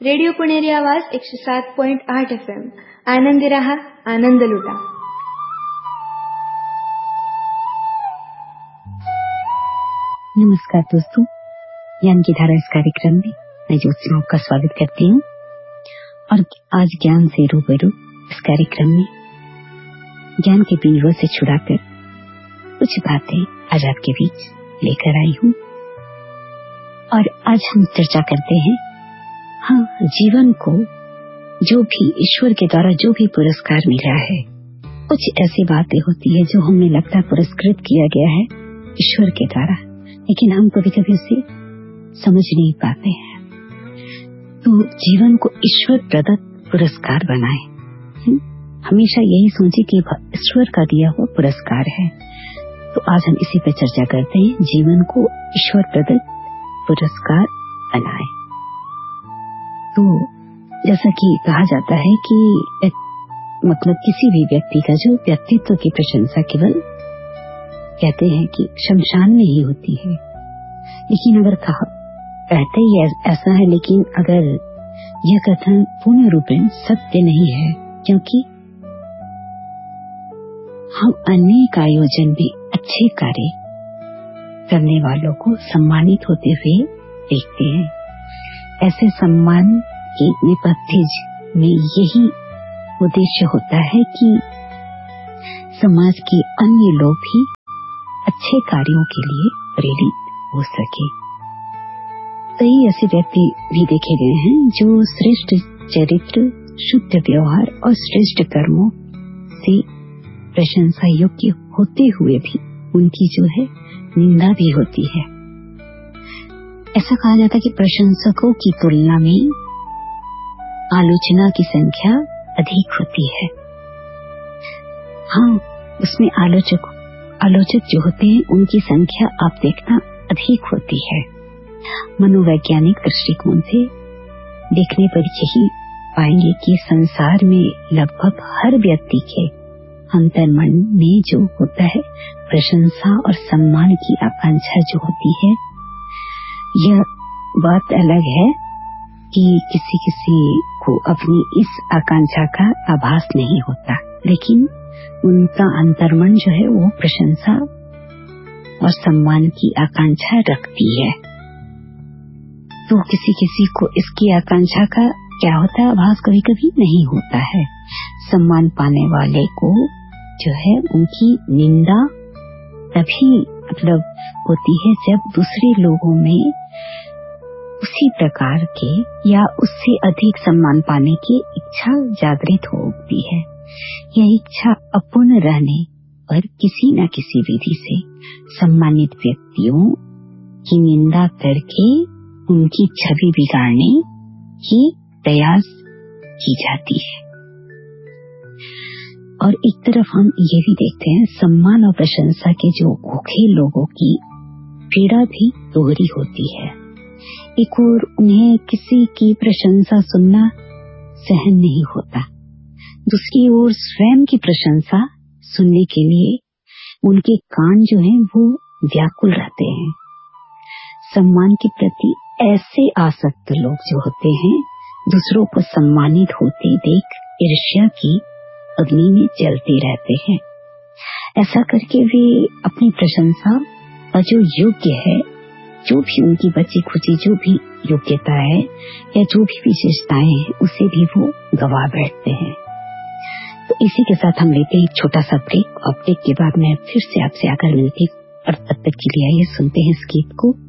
Radio Puneri आवाज 107.8 FM. Anandi रहा, आनंद लुटा. नमस्कार दोस्तों, ज्ञान की धारा इस कार्यक्रम में मैं ज्योति आपका स्वागत करती हूँ। और आज ज्ञान से रूबरू इस कार्यक्रम में ज्ञान के पिंजरों से छुड़ाकर कुछ बातें आज आपके बीच लेकर आई हूँ। और आज हम चर्चा करते हैं, हाँ, जीवन को जो भी ईश्वर के द्वारा जो भी पुरस्कार मिला है, कुछ ऐसी बातें होती है जो हमें लगता है पुरस्कृत किया गया है ईश्वर के द्वारा, लेकिन हम कभी कभी उसे समझ नहीं पाते हैं। तो जीवन को ईश्वर प्रदत्त पुरस्कार बनाए, हमेशा यही सोचे कि ईश्वर का दिया हुआ पुरस्कार है। तो आज हम इसी पर चर्चा करते हैं, जीवन को ईश्वर प्रदत्त पुरस्कार बनाए। तो जैसा कि कहा जाता है कि मतलब किसी भी व्यक्ति का जो व्यक्तित्व की प्रशंसा केवल कहते हैं कि शमशान में ही होती है, लेकिन अगर कहते ही ऐसा है, लेकिन अगर यह कथन पूर्ण रूपेण सत्य नहीं है, क्योंकि हम अनेक आयोजन में अच्छे कार्य करने वालों को सम्मानित होते हुए देखते हैं। ऐसे सम्मान के नेपथ्य में यही उद्देश्य होता है कि समाज के अन्य लोग भी अच्छे कार्यों के लिए प्रेरित हो सके। कई ऐसे व्यक्ति भी देखे गए हैं जो श्रेष्ठ चरित्र, शुद्ध व्यवहार और श्रेष्ठ कर्मों से प्रशंसा योग्य होते हुए भी उनकी जो है निंदा भी होती है। ऐसा कहा जाता है कि प्रशंसकों की तुलना में आलोचना की संख्या अधिक होती है। हाँ, उसमें आलोचक जो होते हैं उनकी संख्या आप देखना अधिक होती है। मनोवैज्ञानिक दृष्टिकोण से देखने पर यही पाएंगे कि संसार में लगभग हर व्यक्ति के अंतर्मन में जो होता है प्रशंसा और सम्मान की आकांक्षा जो होती है, यह बात अलग है कि किसी को अपनी इस आकांक्षा का आभास नहीं होता, लेकिन उनका अंतर्मन जो है वो प्रशंसा और सम्मान की आकांक्षा रखती है। तो किसी को इसकी आकांक्षा का क्या होता है आभास कभी कभी नहीं होता है। सम्मान पाने वाले को जो है उनकी निंदा तभी मतलब होती है जब दूसरे लोगों में उसी प्रकार के या उससे अधिक सम्मान पाने की इच्छा जागृत होती है। यह इच्छा अपूर्ण रहने पर किसी न किसी विधि से सम्मानित व्यक्तियों की निंदा करके उनकी छवि बिगाड़ने की प्रयास की जाती है। और एक तरफ हम ये भी देखते हैं, सम्मान और प्रशंसा के जो भूखे लोगों की पीड़ा भी दोहरी होती है। एक और उन्हें किसी की प्रशंसा सुनना सहन नहीं होता, दूसरी ओर स्वयं की प्रशंसा सुनने के लिए उनके कान जो हैं वो व्याकुल रहते हैं। सम्मान के प्रति ऐसे आसक्त लोग जो होते हैं, दूसरों को सम्मानित होते देख ईर्ष्या की अग्नि में जलते रहते हैं। ऐसा करके वे अपनी प्रशंसा का जो योग्य है, जो भी उनकी बची खुची जो भी योग्यता है या जो भी विशेषताएं हैं, उसे भी वो गवा बैठते हैं। तो इसी के साथ हम लेते हैं एक छोटा सा ब्रेक, और ब्रेक के बाद मैं फिर से आपसे आकर मिलती हूँ। और तब तक के लिए आइए सुनते हैं इस गीत को।